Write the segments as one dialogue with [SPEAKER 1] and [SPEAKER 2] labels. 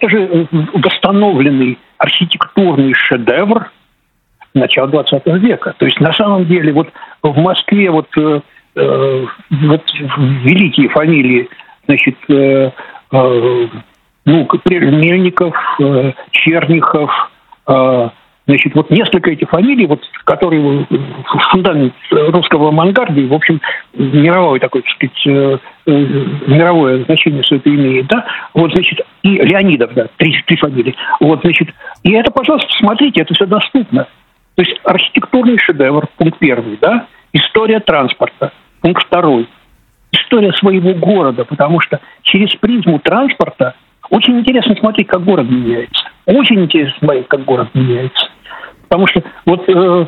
[SPEAKER 1] это же восстановленный архитектурный шедевр начала 20 века. То есть на самом деле вот в Москве вот великие фамилии, значит, Мельников, Черняхов, значит, вот несколько этих фамилий, вот, которые фундамент русского авангарда, и, в общем, мировое такое, так сказать, мировое значение все это имеет, да, вот, значит, и Леонидов, да, три фамилии, вот, значит, и это, пожалуйста, смотрите, это все доступно. То есть архитектурный шедевр, пункт первый, да, история транспорта, пункт второй, история своего города, потому что через призму транспорта очень интересно смотреть, как город меняется. Очень интересно смотреть, как город меняется. Потому что вот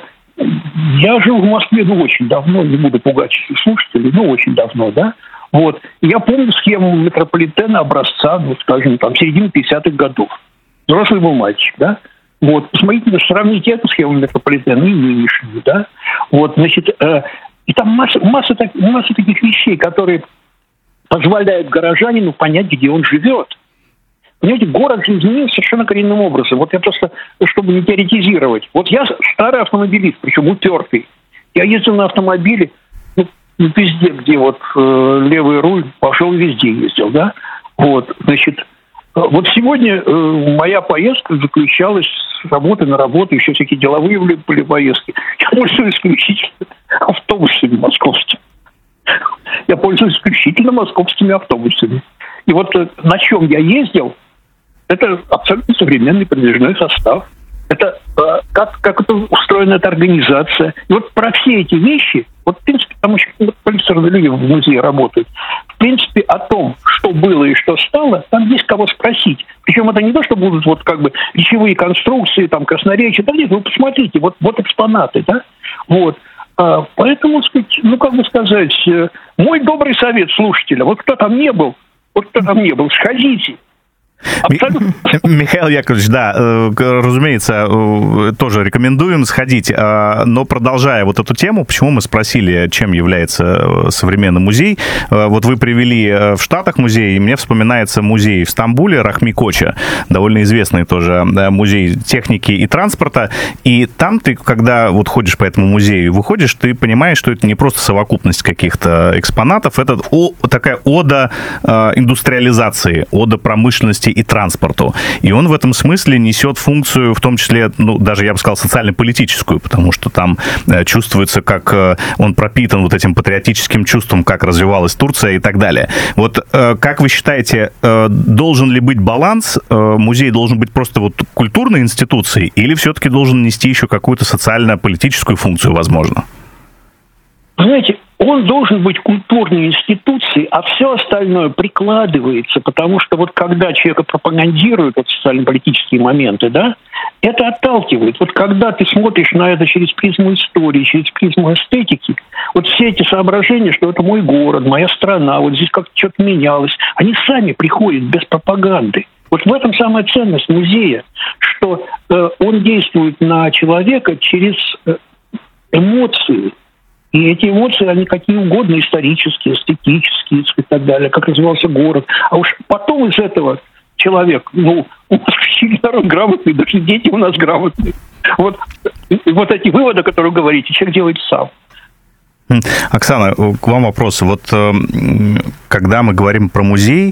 [SPEAKER 1] я жил в Москве, очень давно, не буду пугать слушателей, очень давно, да. Вот. И я помню схему метрополитена образца, скажем, там, середины 50-х годов. Взрослый был мальчик, да. Вот. Посмотрите, сравните эту схему метрополитена и нынешнюю, да. Вот, значит, и там масса таких вещей, которые позволяют горожанину понять, где он живет. Понимаете, город же изменился совершенно коренным образом. Вот я просто, чтобы не теоретизировать. Вот я старый автомобилист, причем упертый. Я ездил на автомобиле, везде, где вот левый руль, пошел, везде ездил, да. Вот, значит, вот сегодня моя поездка заключалась с работы на работу, еще всякие деловые были поездки. Я пользуюсь исключительно автобусами московскими. Я пользуюсь исключительно московскими автобусами. И вот на чем я ездил, это абсолютно современный передвижной состав. Это как это устроена эта организация. И вот про все эти вещи, вот в принципе, там очень квалифицированные люди в музее работают. В принципе, о том, что было и что стало, там есть кого спросить. Причем это не то, что будут вот как бы речевые конструкции, там красноречие, да нет, вы посмотрите, вот экспонаты, да, вот. Поэтому, сказать, мой добрый совет слушателя, вот кто там не был, сходите. Абсолютно.
[SPEAKER 2] Михаил Яковлевич, да, разумеется, тоже рекомендуем сходить, но продолжая вот эту тему, почему мы спросили, чем является современный музей, вот вы привели в Штатах музей, и мне вспоминается музей в Стамбуле Рахми Коча, довольно известный тоже музей техники и транспорта, и там ты, когда вот ходишь по этому музею и выходишь, ты понимаешь, что это не просто совокупность каких-то экспонатов, это такая ода индустриализации, ода промышленности и транспорту. И он в этом смысле несет функцию, в том числе, даже, я бы сказал, социально-политическую, потому что там чувствуется, как он пропитан вот этим патриотическим чувством, как развивалась Турция и так далее. Вот как вы считаете, должен ли быть баланс? Музей должен быть просто вот культурной институцией или все-таки должен нести еще какую-то социально-политическую функцию, возможно?
[SPEAKER 1] Знаете, он должен быть культурной институцией, а все остальное прикладывается, потому что вот когда человека пропагандируют вот социально-политические моменты, да, это отталкивает. Вот когда ты смотришь на это через призму истории, через призму эстетики, вот все эти соображения, что это мой город, моя страна, вот здесь как-то что-то менялось, они сами приходят без пропаганды. Вот в этом самая ценность музея, что он действует на человека через эмоции. И эти эмоции, они какие угодно, исторические, эстетические и так далее, как развивался город. А уж потом из этого человек, у нас народ грамотный, даже дети у нас грамотные. Вот эти выводы, которые вы говорите, человек делает сам.
[SPEAKER 2] Оксана, к вам вопрос. Вот когда мы говорим про музей,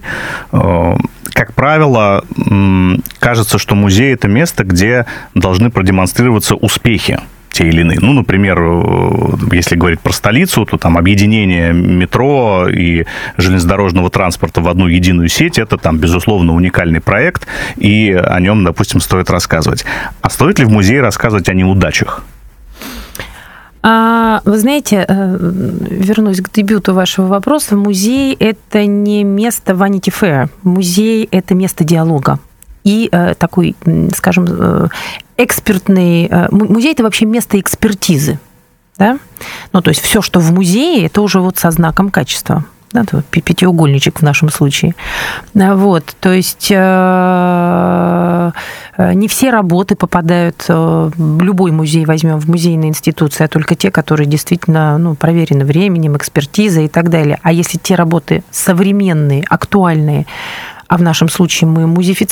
[SPEAKER 2] как правило, кажется, что музей – это место, где должны продемонстрироваться успехи те или иные. Например, если говорить про столицу, то там объединение метро и железнодорожного транспорта в одну единую сеть – это там, безусловно, уникальный проект, и о нем, допустим, стоит рассказывать. А стоит ли в музее рассказывать о неудачах?
[SPEAKER 3] Вы знаете, вернусь к дебюту вашего вопроса. Музей – это не место Vanity Fair. Музей – это место диалога. И такой, скажем, экспертный... Музей – это вообще место экспертизы. Да? То есть все, что в музее, это уже вот со знаком качества. Да, пятиугольничек в нашем случае. Вот, то есть не все работы попадают в любой музей, возьмем в музейные институции, а только те, которые действительно проверены временем, экспертизой и так далее. А если те работы современные, актуальные, а в нашем случае мы музеифицируем,